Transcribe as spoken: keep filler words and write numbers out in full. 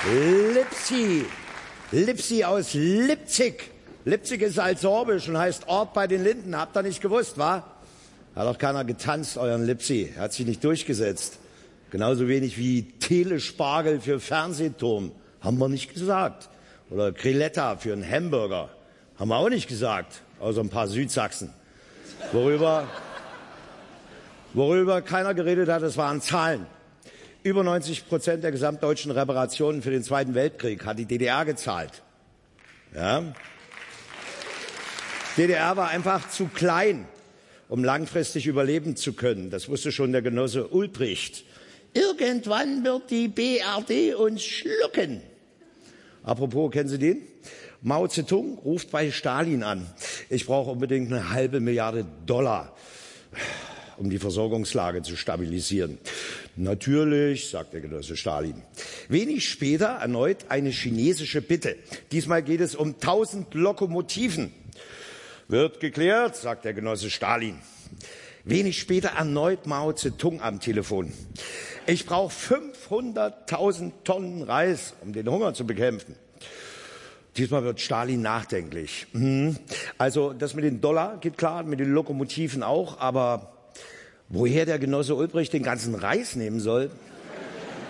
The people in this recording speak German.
Lipsi. Lipsi aus Lipzig. Lipzig ist altsorbisch und heißt Ort bei den Linden. Habt ihr nicht gewusst, wa? Hat auch keiner getanzt, euren Lipsi. Hat sich nicht durchgesetzt. Genauso wenig wie Telespargel für Fernsehturm. Haben wir nicht gesagt. Oder Grilletta für einen Hamburger. Haben wir auch nicht gesagt. Außer ein paar Südsachsen. Worüber, worüber keiner geredet hat, das waren Zahlen. Über neunzig Prozent der gesamtdeutschen Reparationen für den Zweiten Weltkrieg hat die D D R gezahlt. Ja? D D R war einfach zu klein, um langfristig überleben zu können. Das wusste schon der Genosse Ulbricht. Irgendwann wird die B R D uns schlucken. Apropos, kennen Sie den? Mao Zedong ruft bei Stalin an. Ich brauche unbedingt eine halbe Milliarde Dollar, um die Versorgungslage zu stabilisieren. Natürlich, sagt der Genosse Stalin. Wenig später erneut eine chinesische Bitte. Diesmal geht es um tausend Lokomotiven. Wird geklärt, sagt der Genosse Stalin. Wenig später erneut Mao Zedong am Telefon. Ich brauche fünfhunderttausend Tonnen Reis, um den Hunger zu bekämpfen. Diesmal wird Stalin nachdenklich. Also das mit den Dollar geht klar, mit den Lokomotiven auch, aber woher der Genosse Ulbricht den ganzen Reis nehmen soll,